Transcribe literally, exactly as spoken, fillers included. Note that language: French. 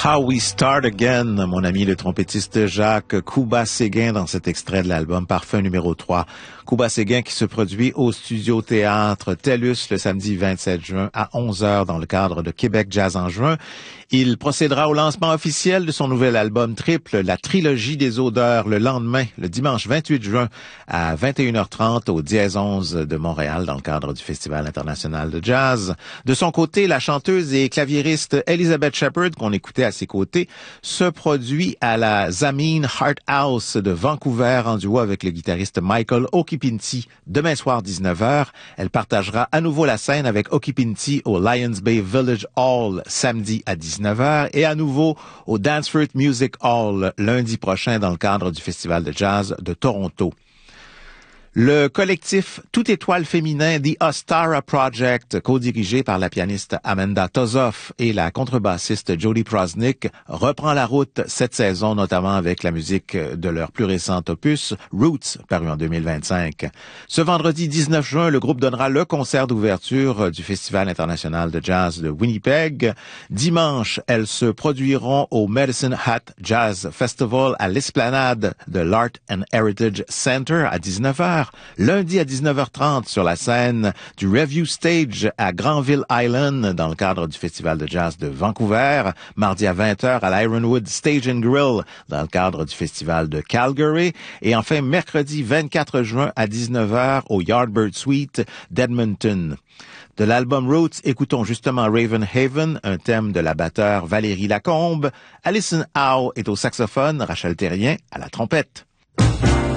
How We Start Again, mon ami le trompettiste Jacques Kuba-Séguin dans cet extrait de l'album Parfum numéro trois. Kuba-Séguin qui se produit au Studio Théâtre TELUS le samedi vingt-sept juin à onze heures dans le cadre de Québec Jazz en juin. Il procédera au lancement officiel de son nouvel album triple, La Trilogie des Odeurs, le lendemain, le dimanche vingt-huit juin à vingt et une heures trente au Dièse onze de Montréal dans le cadre du Festival international de jazz. De son côté, la chanteuse et claviériste Elizabeth Shepherd, qu'on écoutait à ses côtés, se produit à la Zameen Heart House de Vancouver en duo avec le guitariste Michael Okipinti. Demain soir dix-neuf heures, elle partagera à nouveau la scène avec Okipinti au Lions Bay Village Hall samedi à dix-neuf heures et à nouveau au Dansford Music Hall lundi prochain dans le cadre du Festival de jazz de Toronto. Le collectif Toute Étoile Féminin, The Ostara Project, co-dirigé par la pianiste Amanda Tozoff et la contrebassiste Jody Prosnick, reprend la route cette saison, notamment avec la musique de leur plus récent opus, Roots, paru en deux mille vingt-cinq. Ce vendredi dix-neuf juin, le groupe donnera le concert d'ouverture du Festival international de jazz de Winnipeg. Dimanche, elles se produiront au Medicine Hat Jazz Festival à l'esplanade de l'Art and Heritage Center à dix-neuf heures. Lundi à dix-neuf heures trente sur la scène du Review Stage à Granville Island dans le cadre du Festival de jazz de Vancouver. Mardi à vingt heures à l'Ironwood Stage and Grill dans le cadre du Festival de Calgary. Et enfin, mercredi vingt-quatre juin à dix-neuf heures au Yardbird Suite d'Edmonton. De l'album Roots, écoutons justement Raven Haven, un thème de la batteure Valérie Lacombe. Alison Howe est au saxophone, Rachel Terrien à la trompette.